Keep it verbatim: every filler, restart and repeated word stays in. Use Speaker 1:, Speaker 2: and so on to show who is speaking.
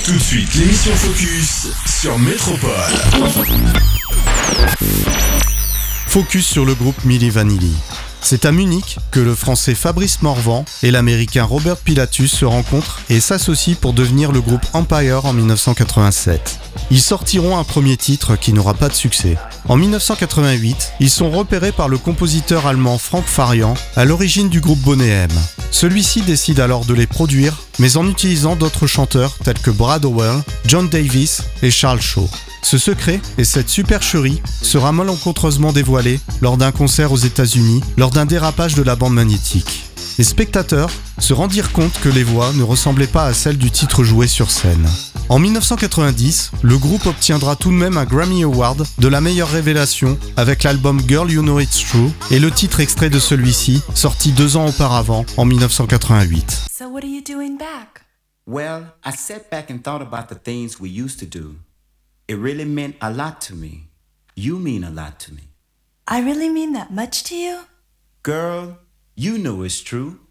Speaker 1: Tout de suite, l'émission Focus sur Métropole.
Speaker 2: Focus sur le groupe Milli Vanilli. C'est à Munich que le français Fabrice Morvan et l'américain Robert Pilatus se rencontrent et s'associent pour devenir le groupe Empire en dix-neuf cent quatre-vingt-sept. Ils sortiront un premier titre qui n'aura pas de succès. En dix-neuf cent quatre-vingt-huit, ils sont repérés par le compositeur allemand Frank Farian, à l'origine du groupe Boney M. Celui-ci décide alors de les produire, mais en utilisant d'autres chanteurs tels que Brad Howell, John Davis et Charles Shaw. Ce secret et cette supercherie sera malencontreusement dévoilé lors d'un concert aux États-Unis, lors d'un dérapage de la bande magnétique. Les spectateurs se rendirent compte que les voix ne ressemblaient pas à celles du titre joué sur scène. En dix-neuf cent quatre-vingt-dix, le groupe obtiendra tout de même un Grammy Award de la meilleure révélation avec l'album Girl You Know It's True et le titre extrait de celui-ci, sorti deux ans auparavant, en dix-neuf cent quatre-vingt-huit.
Speaker 3: So what are you doing back?
Speaker 4: Well, I sat back and thought about the things we used to do. It really meant a lot to me. You mean a lot to me.
Speaker 3: I really mean that much to you?
Speaker 4: Girl, you know it's true.